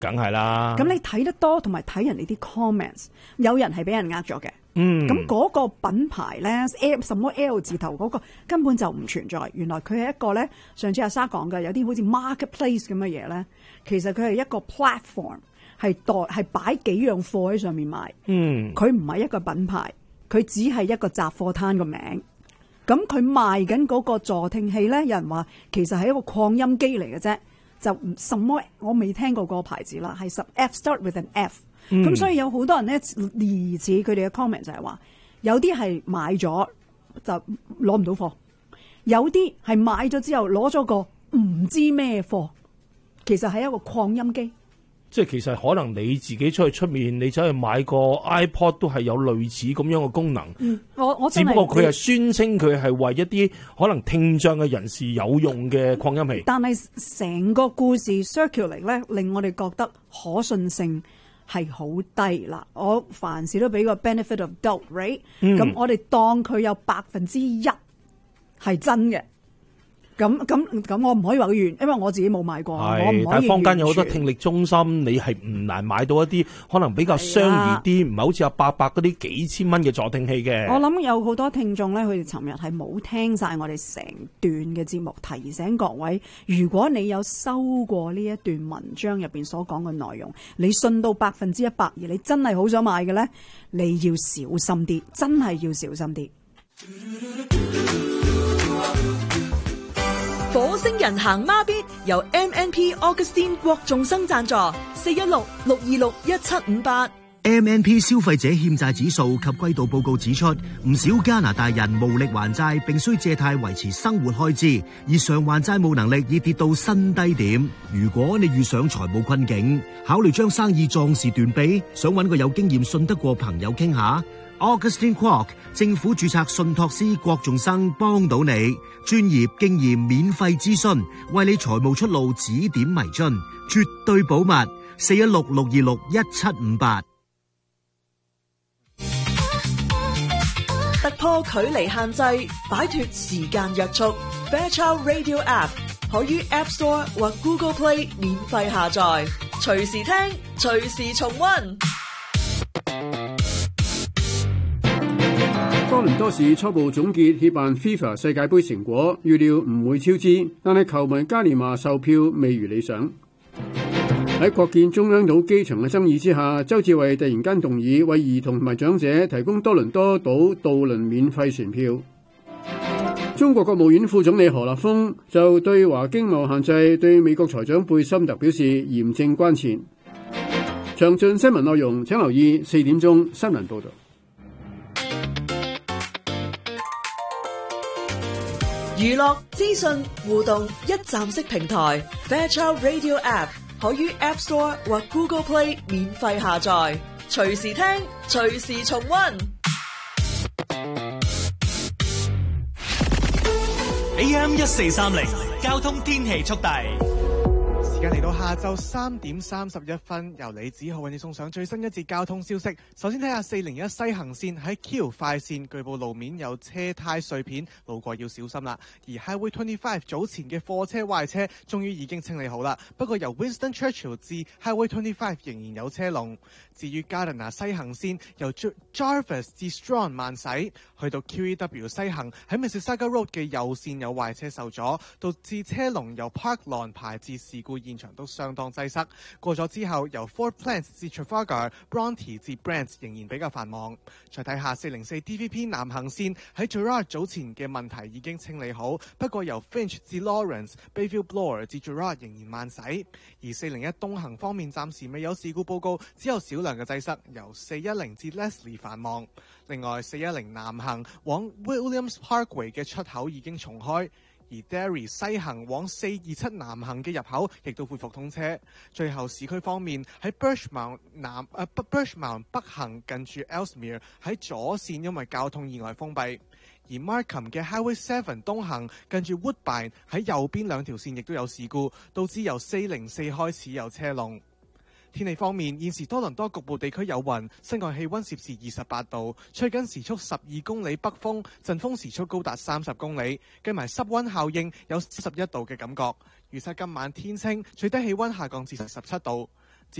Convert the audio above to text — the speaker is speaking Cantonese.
梗係啦。 咁你睇得多同埋睇人哋啲 comments， 有人係俾人呃咗嘅。咁嗰個品牌咧，什麼 L 字頭嗰個根本就唔存在。原來佢係一個咧，上次阿莎講嘅，有啲好似 marketplace 咁嘅嘢咧，其實佢係一個 platform， 係擺幾樣貨喺上面賣。佢唔係一個品牌，佢只係一個雜貨攤個名。咁佢賣緊嗰個助聽器咧，有人話其實係一個擴音機嚟嘅啫，就什麼我未聽過個牌子啦，係 F start with an F。咁所以有好多人咧，疑似佢哋嘅 comment 就係話，有啲係買咗就攞唔到貨，有啲係買咗之後攞咗個唔知咩貨，其實係一個擴音機。 即係其實可能你自己出面，你走去買個 iPod 都係有類似咁樣嘅功能。 我只不過佢係宣稱佢係為一啲可能聽障嘅人士有用嘅擴音器。 但係成個故事 circulate 咧，令我哋覺得可信性係好低啦。我凡事都俾個 benefit of doubt，right？咁我哋當佢有1%係真嘅。咁我唔可以話佢完，因為我自己冇買過，我唔可以。 但係坊間有好多聽力中心，你係唔難買到一啲可能比較商業啲，唔係好似阿伯伯嗰啲幾千蚊嘅助聽器嘅。 我諗有好多聽眾咧，佢哋尋日係冇聽晒我哋成段嘅節目，提醒各位，如果你有收過呢一段文章入邊所講嘅內容，你信到100%，而你真係好想買嘅咧，你要小心啲，真係要小心啲。 火星人行孖咇由 MNP Augustine 郭仲生贊助，416-626-1758。 MNP 消費者欠債指數及季度報告指出，唔少加拿大人無力還債，並需借貸維持生活開支，而償還債務能力已跌到新低點。如果你遇上財務困境，考慮將生意壯士斷臂，想搵個有經驗、信得過朋友傾下。Augustine Kwok 政府註冊信託師郭仲生幫到你，專業經驗免費諮詢，為你財務出路指點迷津，絕對保密。416-626-1758。 突破距離限制，擺脫時間約束。Fairchild Radio App 可於 App Store 或 Google Play 免費下載，隨時聽，隨時重溫。 多倫多市初步總結協辦 FIFA 世界盃成果，預料唔會超支，但係球迷嘉年華售票未如理想。喺國建中央島機場嘅爭議之下，周志偉突然間動議為兒童同埋長者提供多倫多島渡輪免費船票。中國國務院副總理何立峰就對華經貿限制對美國財長貝森特表示嚴正關切。詳盡新聞內容請留意4點鐘新聞報道。 娛樂資訊互動一站式平台 Fairchild Radio App 可於 App Store 或 Google Play 免費下載，隨時聽，隨時重溫。 AM 1430交通天氣速遞。 時間嚟到下晝3點31分，由李子浩為你送上最新一節交通消息。首先睇下401西行線喺 Q 快線，據報路面有車胎碎片，路過要小心啦。而 Highway 25早前嘅貨車壞車終於已經清理好啦，不過由 Winston Churchill 至 Highway 25仍然有車龍。至於 Gardiner 西行線由 Jarvis 至 Strong 慢駛，去到 QEW 西行喺 Mississauga Road 嘅右線有壞車受阻，導致車龍由 Park Lawn 排至事故現場都相當擠塞。過咗之後，由 Fort Plains 至 Trafalgar、Bronte 至 Brant 仍然比較繁忙。再睇下404 DVP 南行線喺 Gerrard 早前嘅問題已經清理好，不過由 Finch 至 Lawrence、Bayview Bloor 至 Gerrard 仍然慢駛。而401東行方面暫時未有事故報告，只有少量嘅擠塞，由410至 Leslie 繁忙。另外410南行往 Williams Parkway 嘅出口已經重開，而 Derry 西行往427南行嘅入口亦都恢復通車。最後市區方面喺 Birchmount 北行近住 Ellesmere 喺左線因為交通意外封閉，而 Markham 嘅 Highway 7東行近住 Woodbine 喺右邊兩條線亦都有事故，導致由404開始有車龍。天氣方面，現時多倫多局部地區有雲，室外氣溫攝氏28度，吹緊時速12公里北風，陣風時速高達30公里，計埋濕溫效應有41度嘅感覺。預測今晚天清，最低氣溫下降至17度。